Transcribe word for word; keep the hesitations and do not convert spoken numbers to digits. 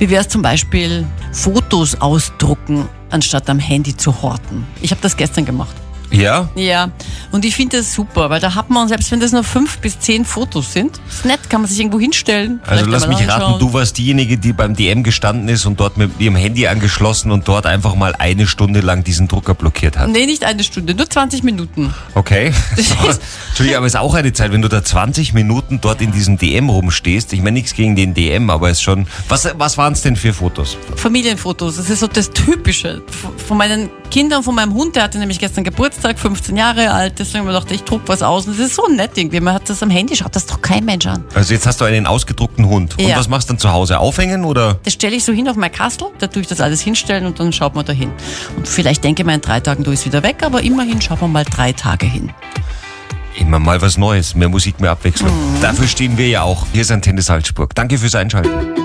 Wie wäre es zum Beispiel, Fotos ausdrucken, anstatt am Handy zu horten? Ich habe das gestern gemacht. Ja? Ja, und ich finde das super, weil da hat man, selbst wenn das nur fünf bis zehn Fotos sind, ist nett, kann man sich irgendwo hinstellen. Also lass mich raten, du warst diejenige, die beim D M gestanden ist und dort mit ihrem Handy angeschlossen und dort einfach mal eine Stunde lang diesen Drucker blockiert hat. Nee, nicht eine Stunde, nur zwanzig Minuten. Okay. Entschuldigung, aber es ist auch eine Zeit, wenn du da zwanzig Minuten dort in diesem D M rumstehst. Ich meine nichts gegen den D M, aber es ist schon... Was, was waren es denn für Fotos? Familienfotos, das ist so das Typische. Von meinen Kindern, von meinem Hund, der hatte nämlich gestern Geburtstag, fünfzehn Jahre alt, deswegen habe ich gedacht, ich druck was aus. Und das ist so nett irgendwie, man hat das am Handy, schaut das doch kein Mensch an. Also jetzt hast du einen ausgedruckten Hund. Und Ja. was machst du dann zu Hause? Aufhängen oder? Das stelle ich so hin auf mein Kastel, da tue ich das alles hinstellen und dann schaut man da hin. Und vielleicht denke man in drei Tagen, du ist wieder weg, aber immerhin schaut man mal drei Tage hin. Immer mal was Neues, mehr Musik, mehr Abwechslung. Mhm. Dafür stehen wir ja auch. Hier ist Antenne Salzburg. Danke fürs Einschalten.